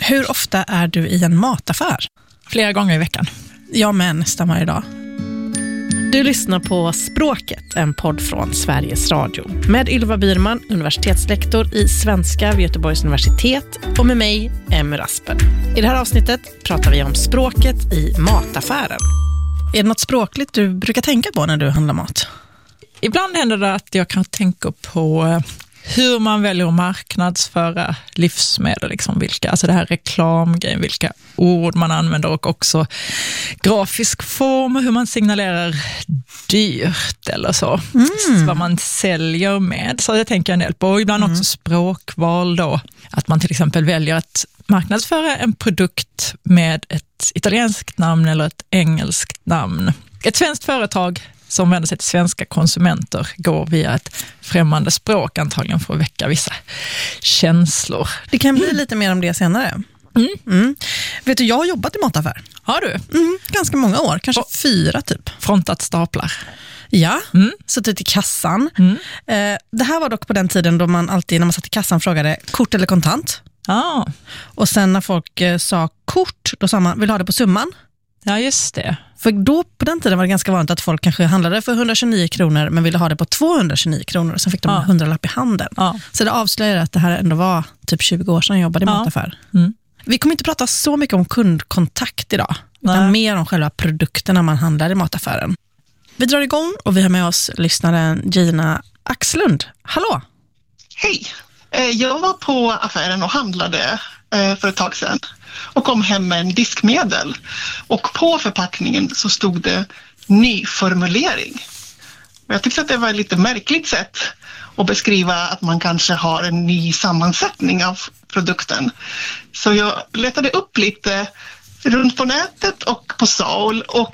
Hur ofta är du i en mataffär? Flera gånger i veckan. Jag med, nästan varje dag. Du lyssnar på Språket, en podd från Sveriges Radio. Med Ylva Byrman, universitetslektor i svenska vid Göteborgs universitet, och med mig, Emmy Rasper. I det här avsnittet pratar vi om språket i mataffären. Är det något språkligt du brukar tänka på när du handlar mat? Ibland händer det att jag kan tänka på hur man väljer att marknadsföra livsmedel, liksom alltså det här reklamgrejen, vilka ord man använder och också grafisk form och hur man signalerar dyrt eller så. Vad man säljer med. Så det tänker jag en del på. Och ibland också språkval då. Att man till exempel väljer att marknadsföra en produkt med ett italienskt namn eller ett engelskt namn. Ett svenskt företag som vänder sig till svenska konsumenter går via ett främmande språk antagligen för att väcka vissa känslor. Det kan bli lite mer om det senare. Vet du, jag har jobbat i mataffär. Har du? Ganska många år, kanske 4 typ. Frontat staplar. Ja, suttit i kassan. Det här var dock på den tiden då man alltid när man satt i kassan frågade kort eller kontant. Och sen när folk sa kort, då sa man, vill ha det på summan? Ja, just det. För då på den tiden var det ganska vanligt att folk kanske handlade för 129 kronor men ville ha det på 229 kronor och sen fick de en 100-lapp i handen. Så det avslöjar att det här ändå var typ 20 år sedan jag jobbade i mataffär. Vi kommer inte prata så mycket om kundkontakt idag, utan mer om själva produkterna man handlar i mataffären. Vi drar igång och vi har med oss lyssnaren Gina Axlund. Hallå! Hej! Jag var på affären och handlade för ett tag sedan och kom hem med en diskmedel. Och på förpackningen så stod det ny formulering. Jag tyckte att det var ett lite märkligt sätt att beskriva att man kanske har en ny sammansättning av produkten. Så jag letade upp lite runt på nätet och på Saul och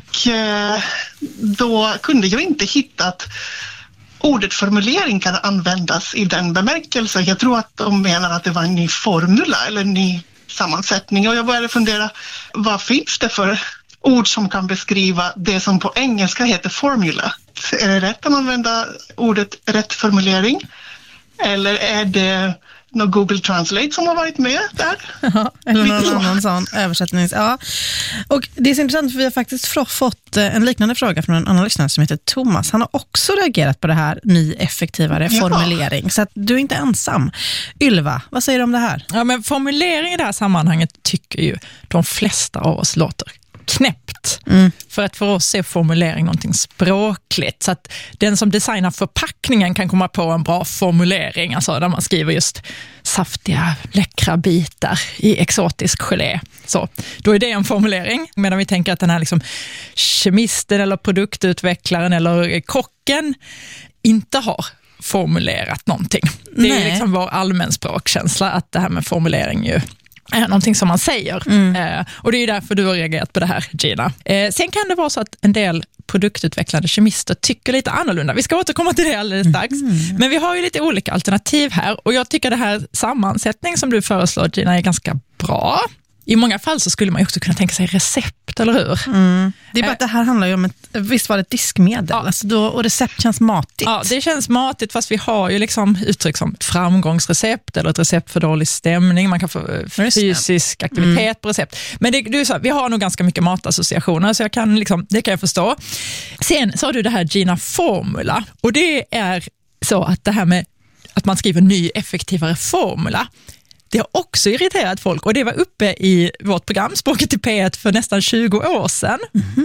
då kunde jag inte hitta att ordet formulering kan användas i den bemärkelsen. Jag tror att de menar att det var en ny formula eller en ny sammansättning. Och jag började fundera, vad finns det för ord som kan beskriva det som på engelska heter formula? Är det rätt att använda ordet rätt formulering? Eller är det någon Google Translate som har varit med där? Ja, eller någon annan sån översättning. Ja. Och det är så intressant för vi har faktiskt fått en liknande fråga från en annan lyssnare som heter Thomas. Han har också reagerat på det här ny effektivare formulering. Så att du är inte ensam. Ylva, vad säger du om det här? Ja, men formulering i det här sammanhanget tycker ju de flesta av oss låter knäppt. För att för oss är formulering någonting språkligt. Så att den som designar förpackningen kan komma på en bra formulering. Alltså där man skriver just saftiga, läckra bitar i exotisk gelé. Så, då är det en formulering. Medan vi tänker att den här liksom kemisten eller produktutvecklaren eller kocken inte har formulerat någonting. Det är liksom vår allmänspråkkänsla att det här med formulering ju är någonting som man säger. Och det är ju därför du har reagerat på det här, Gina. Sen kan det vara så att en del produktutvecklande kemister tycker lite annorlunda. Vi ska återkomma till det alldeles strax. Men vi har ju lite olika alternativ här. Och jag tycker det här sammansättning som du föreslår, Gina, är ganska bra. I många fall så skulle man ju också kunna tänka sig recept, eller hur? Det är bara att det här handlar ju om visst var det ett diskmedel. Ja. Alltså och recept känns matigt. Ja, det känns matigt fast vi har ju liksom uttryck som ett framgångsrecept eller ett recept för dålig stämning. Man kan få fysisk aktivitet på recept. Men du sa, vi har nog ganska mycket matassociationer så det kan jag förstå. Sen så har du det här Gina formula och det är så att det här med att man skriver ny effektivare formula. Det har också irriterat folk och det var uppe i vårt program Språket i P1 för nästan 20 år sedan.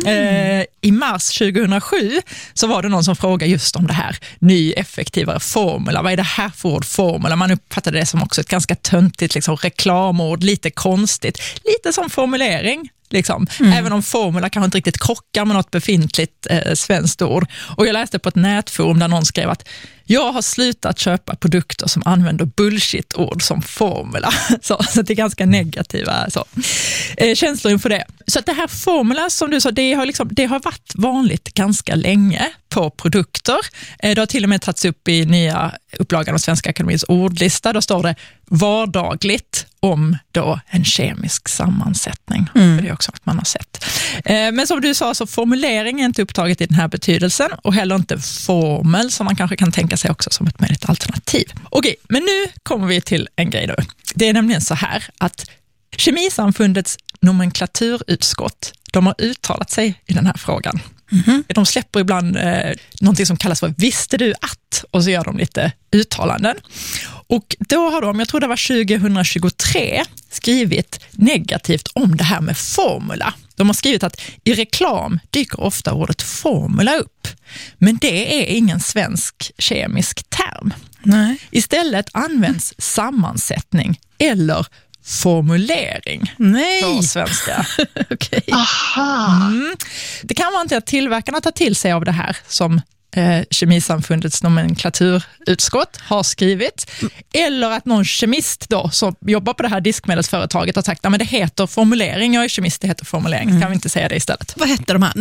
I mars 2007 så var det någon som frågade just om det här ny effektivare formula. Vad är det här för ord formula? Man uppfattade det som också ett ganska töntigt liksom, reklamord, lite konstigt. Lite som formulering. Liksom. Även om formula kanske inte riktigt krockar med något befintligt svenskt ord. Och jag läste på ett nätforum där någon skrev att jag har slutat köpa produkter som använder bullshit-ord som formula. Så det är ganska negativa känslor inför det. Så att det här formula som du sa, det har varit vanligt ganska länge på produkter. Det har till och med tagits upp i nya upplagan av Svenska Akademiens ordlista. Då står det vardagligt om då en kemisk sammansättning. För det är också att man har sett. Men som du sa så formulering är inte upptaget i den här betydelsen och heller inte formel som man kanske kan tänka sig också som ett möjligt alternativ. Okej, men nu kommer vi till en grej då. Det är nämligen så här att Kemisamfundets nomenklaturutskott, de har uttalat sig i den här frågan. De släpper ibland någonting som kallas för visste du att, och så gör de lite uttalanden. Och då har de, jag tror det var 2023, skrivit negativt om det här med formula. De har skrivit att i reklam dyker ofta ordet formula upp, men det är ingen svensk kemisk term. Nej. Istället används sammansättning eller formulering på svenska. Okay. Det kan vara inte att tillverkarna tar till sig av det här som Kemisamfundets nomenklaturutskott har skrivit, eller att någon kemist då som jobbar på det här diskmedelsföretaget har sagt att det heter formulering, jag är kemist, det heter formulering, kan vi inte säga det istället? Vad heter de här?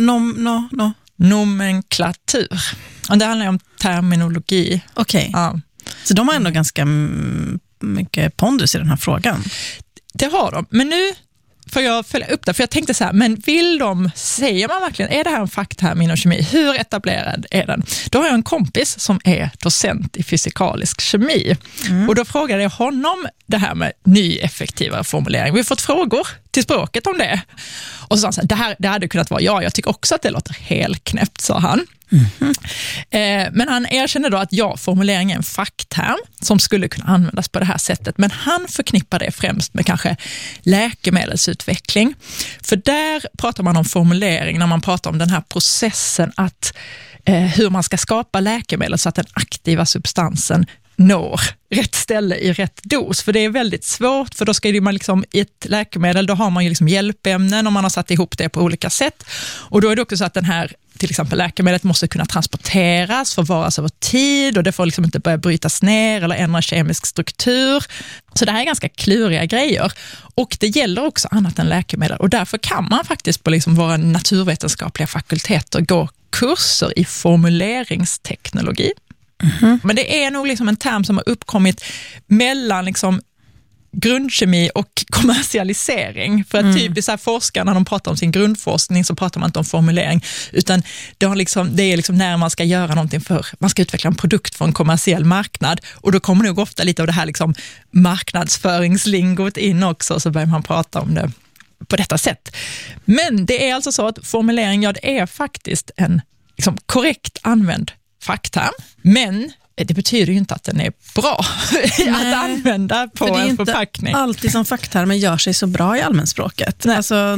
Nomenklatur. Och det handlar om terminologi. Okej. Ja. Så de har ändå ganska mycket pondus i den här frågan. Det har de, men nu får jag följa upp det, för jag tänkte så här, men säger man verkligen, är det här en fackterm inom kemi? Hur etablerad är den? Då har jag en kompis som är docent i fysikalisk kemi. Och då frågade jag honom det här med ny effektivare formulering. Vi har fått frågor till språket om det. Och så sa han så här, det hade kunnat vara jag tycker också att det låter helt knäppt, sa han. Men han erkänner då att formulering är en fackterm som skulle kunna användas på det här sättet, men han förknippar det främst med kanske läkemedelsutveckling, för där pratar man om formulering när man pratar om den här processen att hur man ska skapa läkemedel så att den aktiva substansen når rätt ställe i rätt dos, för det är väldigt svårt, för då ska man liksom i ett läkemedel, då har man ju liksom hjälpämnen och man har satt ihop det på olika sätt, och då är det också så att den här till exempel läkemedlet måste kunna transporteras, förvaras över tid, och det får liksom inte börja brytas ner eller ändra kemisk struktur. Så det här är ganska kluriga grejer, och det gäller också annat än läkemedel, och därför kan man faktiskt på liksom våra naturvetenskapliga fakulteter gå kurser i formuleringsteknologi. Men det är nog liksom en term som har uppkommit mellan liksom grundkemi och kommersialisering, för att typiskt så här forskare, när de pratar om sin grundforskning så pratar man inte om formulering, utan det är liksom när man ska göra någonting man ska utveckla en produkt för en kommersiell marknad, och då kommer nog ofta lite av det här liksom marknadsföringslingot in också, så börjar man prata om det på detta sätt. Men det är alltså så att formulering, det är faktiskt en liksom korrekt använd fackterm, men det betyder ju inte att den är bra att använda på en förpackning. Det är inte alltid som facktermer gör sig så bra i allmänspråket. Alltså,